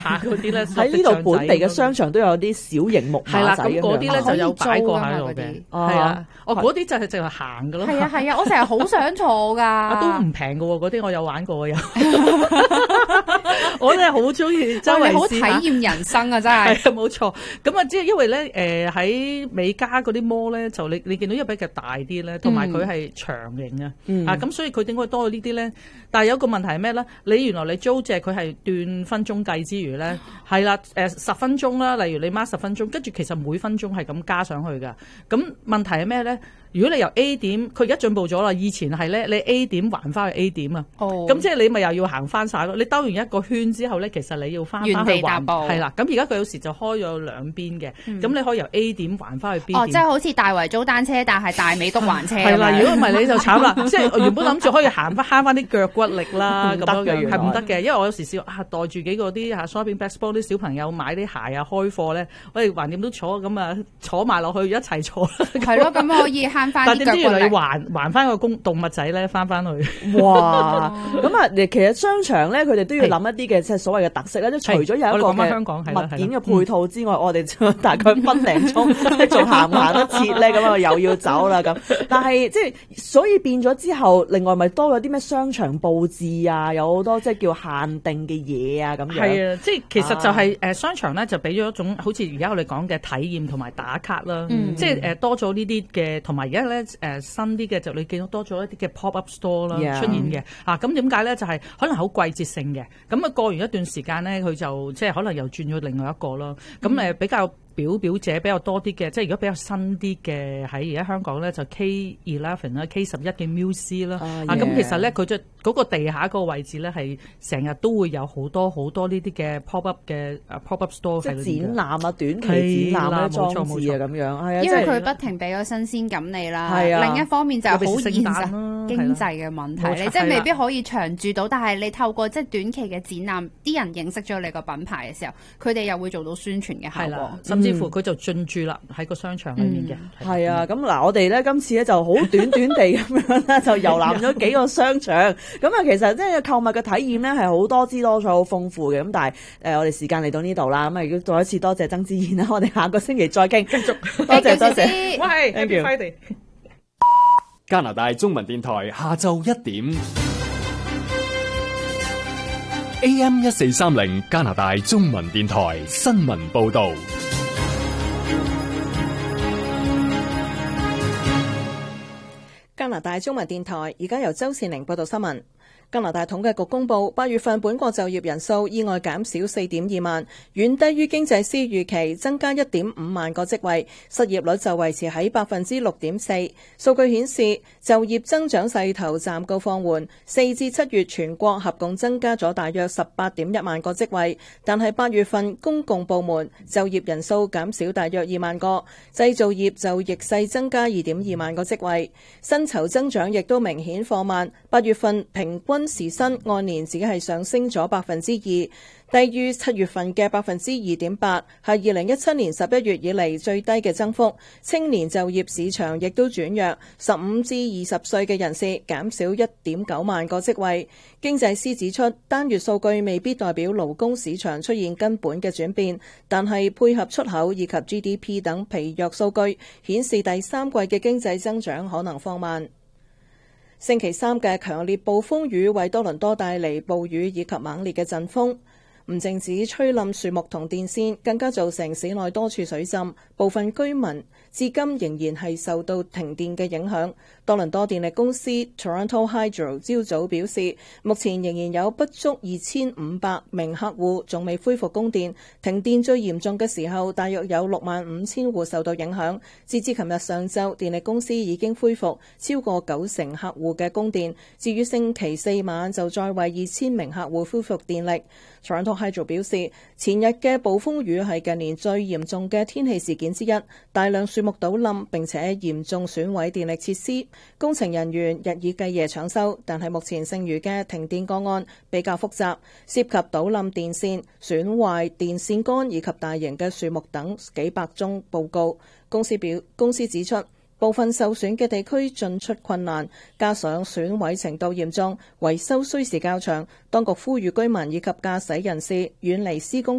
下嗰啲咧， 喺呢度本地嘅商場都有啲小型木馬仔咁樣。 咁嗰啲咧就有擺過喺度嘅。係啊，嗰啲就係淨係行噶咯。 係啊，我成日好想坐噶。 都唔平噶喎，嗰啲我有玩過有。我真係好中意周圍試下。 好體驗人生啊，真係。 係啊，冇錯。咁啊，即係因為咧，喺美加嗰啲摩咧，就你見到因為比較大啲咧，同埋佢係長型啊。咁所以佢點解多咗呢啲咧？但係有個問題係咩咧？你原來你租借佢係斷分鐘計之餘咧，係啦，10分鐘啦，例如你 mark 10分鐘，跟住其實每分鐘係咁加上去㗎。咁問題係咩咧？如果你由 A 點，佢而家進步咗啦。以前係咧，你 A 點還翻去 A 點啊。咁即係你咪又要行翻晒咯。你兜完一個圈之後咧，其實你要翻去還。原地踏步。係啦。咁而家佢有時就開咗兩邊嘅。咁你可以由 A 點還翻去 B 點。 即係好似大圍租單車，但係大美督還車。 係啦，如果唔係你就慘啦。即係原本諗住可以慳翻啲腳骨力啦，咁樣係唔得嘅。因為我有時試袋住幾個啲shopping bags 幫啲小朋友買啲鞋啊，開貨咧，我哋橫掂都坐咁啊，坐埋落去一齊坐。 係咯，咁可以慳翻啲腳骨力。但點知原來你還翻個動物仔咧，翻去。 哇！咁啊，其實商場咧，佢哋都要諗一啲嘅即係所謂嘅特色啦。即係除咗有一個嘅物件嘅配套之外，我哋大概分零鐘，仲行唔行得切咧？咁啊，又要走啦咁。但係即係所以變咗之後，另外咪多咗啲咩商場佈置啊，有好多即係叫限定嘅嘢啊咁樣。 係啊，即係其實就係商場咧，就俾咗一種好似而家我哋講嘅體驗同埋打卡啦。即係多咗呢啲嘅，同埋而家咧新啲嘅就你見到多咗一啲嘅 pop up store 啦出現嘅。咁點解咧？就係可能好季節性嘅。咁啊過完一段時間咧，佢就即係可能又轉咗另外一個咯。咁比較表姐比較多啲嘅，即係如果比較新啲嘅喺而家香港咧就 K11 啦、K11 嘅 Muse 啦。咁其實咧佢就嗰個地下嗰個位置咧係成日都會有好多呢啲嘅 pop up 嘅pop up store 喺度。 即係展覽啊，短期展覽啊，裝置啊咁樣。係啊， 因為佢不停俾咗新鮮感你啦。 係啊。 另一方面就係好現實經濟嘅問題，你即係未必可以長住到，但係你透過即係短期嘅展覽，啲人認識咗你個品牌嘅時候，佢哋又會做到宣傳嘅效果。 甚至乎佢就進駐啦喺個商場裏面嘅。 係啊，咁嗱，我哋咧今次咧就好短地咁樣咧，就遊覽咗幾個商場。咁啊，其實即係購物嘅體驗咧係好多姿多彩、好豐富嘅。咁但係我哋時間嚟到呢度啦，咁啊，亦都再一次多謝曾之燕啦。我哋下個星期再傾，繼續多謝。 喂，Thank you。 加拿大中文電台下晝1點 AM 1430加拿大中文電台新聞報道。 加拿大中文電台而家由周善玲報道新聞。加拿大統計局公布8月份本國就業人數意外減少 4.2 萬，遠低於經濟師預期增加 1.5 萬個職位，失業率就維持喺 6.4%。數據顯示就業增長勢頭暫告放緩，4至7月全國合共增加咗大約 18.1 萬個職位，但係8月份公共部門就業人數減少大約2萬個，製造業就逆勢增加 2.2 萬個職位，薪酬增長亦都明顯放慢，8月份平均時薪按年只係上升咗 2%， 低於7月份嘅 2.8%， 係2017年11月以嚟最低嘅增幅。青年就業市場亦都轉弱，15至20歲嘅人士減少 1.9 萬個職位。經濟師指出，單月數據未必代表勞工市場出現根本嘅轉變，但係配合出口以及 GDP 等疲弱數據，顯示第三季嘅經濟增長可能放慢。星期三嘅強烈暴風雨為多倫多帶嚟暴雨以及猛烈嘅陣風，唔淨止吹冧樹木同電線，更加造成市內多處水浸，部分居民至今仍然係受到停電嘅影響。多倫多電力公司 Toronto Hydro 朝早表示，目前仍然有不足2500名客戶仲未恢復供電，停電最嚴重嘅時候大約有65000戶受到影響。截至琴日上晝，電力公司已經恢復超過90%客戶嘅供電，至於星期四晚就再為2000名客戶恢復電力。Toronto Hydro 表示，前日嘅暴風雨係近年最嚴重嘅天氣事件之一，大量樹木倒冧並且嚴重損毀電力設施，工程人員日以繼夜搶修，但係目前剩餘嘅停電個案比較複雜，涉及倒冧電線、損壞電線桿以及大型嘅樹木等幾百宗報告。公司指出， 部分受損嘅地區進出困難，加上損毀程度嚴重，維修需時較長。當局呼籲居民以及駕駛人士遠離施工